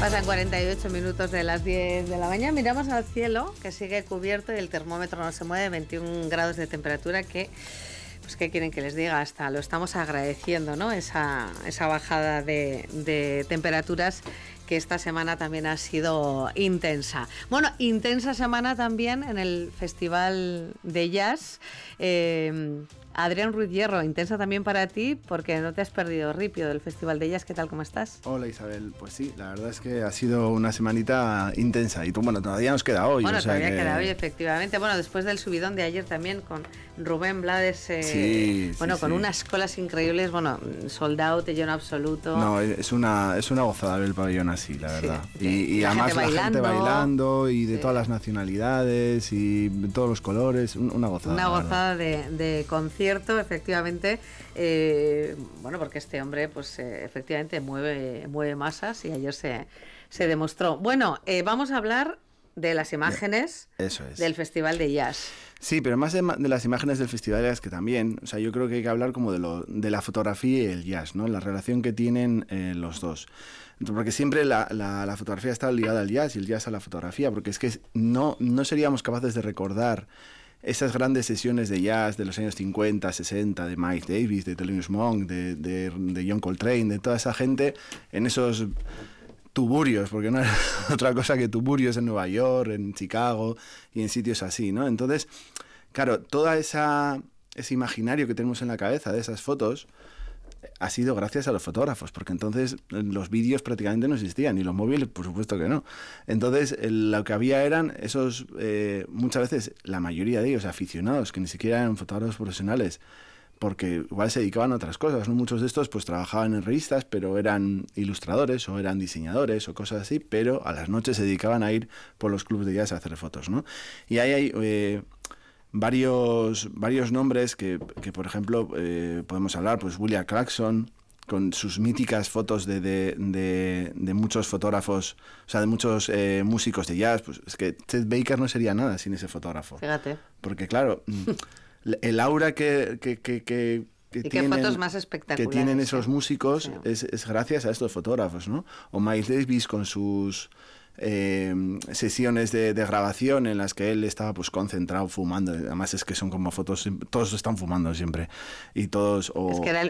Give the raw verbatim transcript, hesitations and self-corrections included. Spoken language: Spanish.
Pasan cuarenta y ocho minutos de las diez de la mañana. Miramos al cielo, que sigue cubierto y el termómetro no se mueve, veintiún grados de temperatura, que, pues, ¿qué quieren que les diga? Hasta lo estamos agradeciendo, ¿no? Esa, esa bajada de, de temperaturas que esta semana también ha sido intensa. Bueno, intensa semana también en el Festival de Jazz. Eh, Adrián Ruiz Hierro, intensa también para ti, porque no te has perdido Ripio del Festival de Jazz. ¿Qué tal, cómo estás? Hola Isabel, pues sí, la verdad es que ha sido una semanita intensa y tú, bueno, todavía nos queda hoy. Bueno, o sea todavía que... queda hoy, efectivamente. Bueno, después del subidón de ayer también con Rubén Blades, eh, sí, bueno, sí, con sí. unas colas increíbles, bueno, sold out, lleno absoluto. No, es una, es una gozada ver el pabellón así, la verdad. Sí, y, y la además gente la bailando, gente bailando y de sí. todas las nacionalidades y de todos los colores, una gozada. Una gozada de, de concierto, efectivamente. Eh, bueno, porque este hombre, pues eh, efectivamente mueve, mueve masas y ayer se, se demostró. Bueno, eh, vamos a hablar de las imágenes Eso es. del Festival de Jazz. Sí, pero más de, de las imágenes del Festival de Jazz, que también, o sea, yo creo que hay que hablar como de, lo, de la fotografía y el jazz, ¿no? La relación que tienen eh, los dos. Porque siempre la, la, la fotografía está ligada al jazz y el jazz a la fotografía, porque es que no, no seríamos capaces de recordar esas grandes sesiones de jazz de los años cincuenta, sesenta, de Miles Davis, de Thelonious Monk, de, de, de John Coltrane, de toda esa gente en esos tuburios, porque no era otra cosa que tuburios en Nueva York, en Chicago y en sitios así, ¿no? Entonces, claro, toda esa ese imaginario que tenemos en la cabeza de esas fotos ha sido gracias a los fotógrafos, porque entonces los vídeos prácticamente no existían, y los móviles, por supuesto que no. Entonces, el, lo que había eran esos, eh, muchas veces, la mayoría de ellos aficionados, que ni siquiera eran fotógrafos profesionales, porque igual se dedicaban a otras cosas, ¿no? Muchos de estos pues trabajaban en revistas, pero eran ilustradores o eran diseñadores o cosas así, pero a las noches se dedicaban a ir por los clubes de jazz a hacer fotos, ¿no? Y ahí hay eh, varios, varios nombres que, que por ejemplo, eh, podemos hablar, pues William Clarkson, con sus míticas fotos de, de, de, de muchos fotógrafos, o sea, de muchos eh, músicos de jazz. Pues es que Chet Baker no sería nada sin ese fotógrafo. Fíjate. Porque claro, el aura que, que, que, que, que y tienen, qué fotos más espectaculares, que tienen esos ¿sí? músicos, Sí. es, es gracias a estos fotógrafos, ¿no? O Miles Davis con sus eh, sesiones de, de grabación en las que él estaba pues concentrado fumando. Además es que son como fotos, todos están fumando siempre y todos o es que era